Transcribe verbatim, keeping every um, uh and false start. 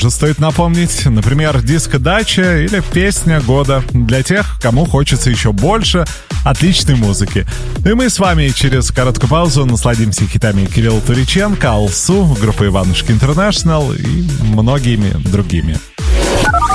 Стоит напомнить, например, «Диско Дача» или «Песня года» для тех, кому хочется еще больше отличной музыки. И мы с вами через короткую паузу насладимся хитами Кирилла Туриченко, Алсу, группы Иванушки Интернешнл и многими другими.